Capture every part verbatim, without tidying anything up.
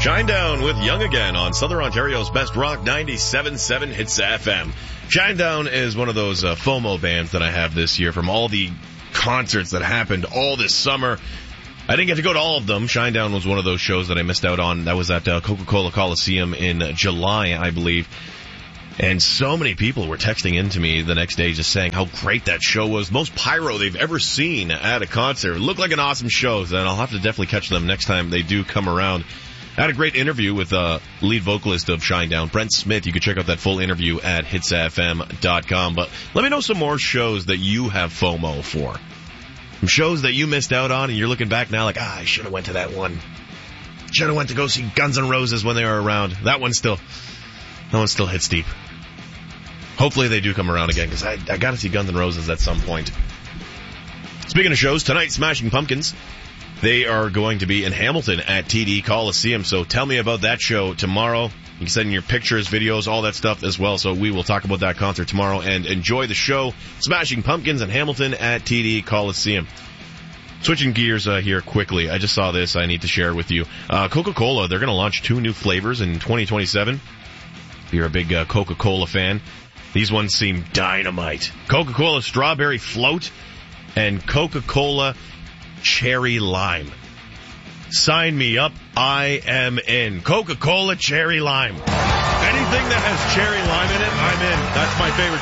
Shinedown with Young Again on Southern Ontario's Best Rock ninety-seven point seven Hits F M. Shinedown is one of those uh, FOMO bands that I have this year from all the concerts that happened all this summer. I didn't get to go to all of them. Shinedown was one of those shows that I missed out on. That was at uh, Coca-Cola Coliseum in July, I believe. And so many people were texting into me the next day just saying how great that show was. Most pyro they've ever seen at a concert. It looked like an awesome show, and I'll have to definitely catch them next time they do come around. I had a great interview with uh lead vocalist of Shinedown, Brent Smith. You can check out that full interview at hits f m dot com. But let me know some more shows that you have FOMO for. Some shows that you missed out on, and you're looking back now like, ah, I should have went to that one. Should have went to go see Guns N' Roses when they were around. That one still, that one still hits deep. Hopefully they do come around again, because I, I got to see Guns N' Roses at some point. Speaking of shows, tonight, Smashing Pumpkins. They are going to be in Hamilton at T D Coliseum, so tell me about that show tomorrow. You can send in your pictures, videos, all that stuff as well, so we will talk about that concert tomorrow and enjoy the show. Smashing Pumpkins in Hamilton at T D Coliseum. Switching gears uh, here quickly, I just saw this, I need to share it with you. Uh, Coca-Cola, they're going to launch two new flavors in twenty twenty-seven. If you're a big uh, Coca-Cola fan, these ones seem dynamite. Coca-Cola Strawberry Float and Coca-Cola Cherry Lime. Sign me up. I am in. Coca-Cola Cherry Lime. Anything that has cherry lime in it, I'm in. That's my favorite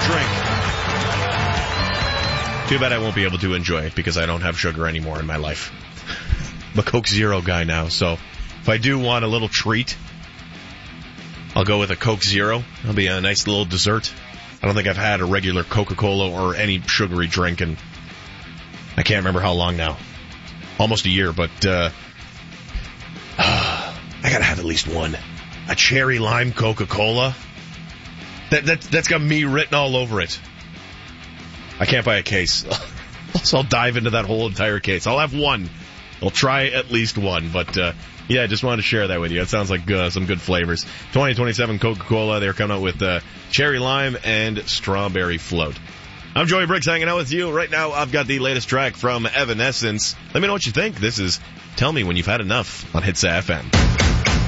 drink. Too bad I won't be able to enjoy it because I don't have sugar anymore in my life. I'm a Coke Zero guy now, so if I do want a little treat, I'll go with a Coke Zero. It'll be a nice little dessert. I don't think I've had a regular Coca-Cola or any sugary drink in I can't remember how long now. Almost a year, but uh, I gotta have at least one. A cherry lime Coca-Cola. That, that, that's got me written all over it. I can't buy a case. So I'll dive into that whole entire case. I'll have one. I'll try at least one, but uh, yeah, just wanted to share that with you. It sounds like uh, some good flavors. twenty twenty-seven Coca-Cola, they're coming out with uh, cherry lime and strawberry float. I'm Joey Bricks hanging out with you. Right now, I've got the latest track from Evanescence. Let me know what you think. This is Tell Me When You've Had Enough on Hits F M.